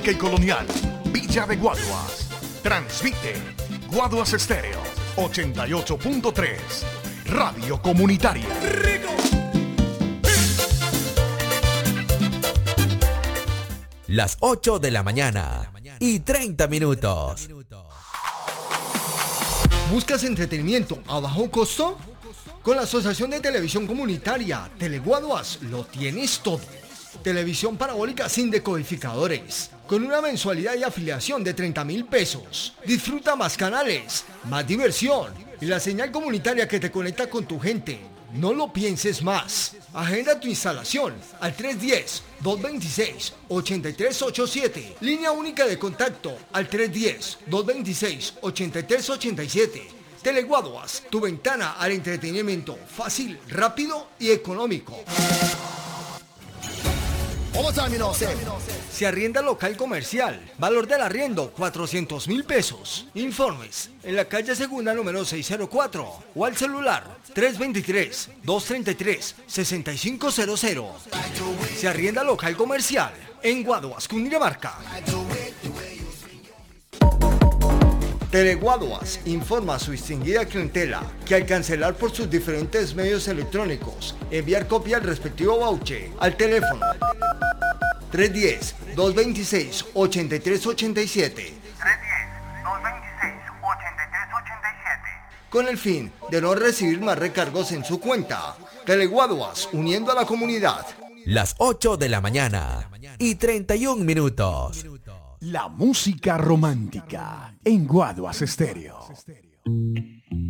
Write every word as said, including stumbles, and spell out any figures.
Que Colonial, Villa de Guaduas. Transmite Guaduas Estéreo ochenta y ocho punto tres. Radio Comunitaria. Las ocho de la mañana y treinta minutos. ¿Buscas entretenimiento a bajo costo? Con la Asociación de Televisión Comunitaria Teleguaduas lo tienes todo. Televisión parabólica sin decodificadores, con una mensualidad y afiliación de treinta mil pesos. Disfruta más canales, más diversión y la señal comunitaria que te conecta con tu gente. No lo pienses más. Agenda tu instalación al tres uno cero, dos dos seis, ocho tres ocho siete. Línea única de contacto al tres uno cero, dos dos seis, ocho tres ocho siete. Teleguaduas, tu ventana al entretenimiento fácil, rápido y económico. Se arrienda local comercial. Valor del arriendo cuatrocientos mil pesos. Informes en la calle Segunda número seiscientos cuatro o al celular tres dos tres, dos tres tres, seis cinco cero cero. Se arrienda local comercial en Guaduas, Cundinamarca. Teleguaduas informa a su distinguida clientela que al cancelar por sus diferentes medios electrónicos, enviar copia al respectivo voucher al teléfono tres uno cero, dos dos seis, ocho tres ocho siete. tres uno cero, dos dos seis, ocho tres ocho siete. Con el fin de no recibir más recargos en su cuenta. Teleguaduas, uniendo a la comunidad. Las ocho de la mañana y treinta y un minutos. La música romántica en Guaduas Estéreo.